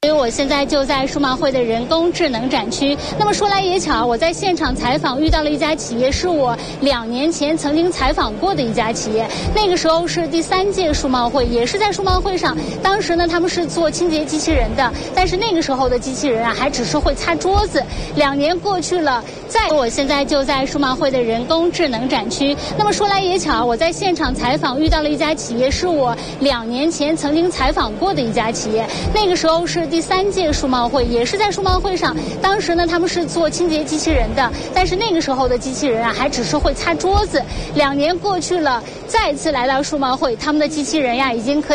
所以我现在就在数码会的人工智能展区。那么说来也巧，我在现场采访遇到了一家企业，是我2年前曾经采访过的一家企业。那个时候是第3届数码会，也是在数码会上。当时呢，他们是做清洁机器人的，但是那个时候的机器人啊，还只是会擦桌子。2年过去了，我现在就在数码会的人工智能展区。那么说来也巧，我在现场采访遇到了一家企业，是我2年前曾经采访过的一家企业。那个时候是第3届数码会，也是在数码会上。当时呢，他们是做清洁机器人的，但是那个时候的机器人啊，还只是会擦桌子。2年过去了，再次来到数码会，他们的机器人呀，已经可以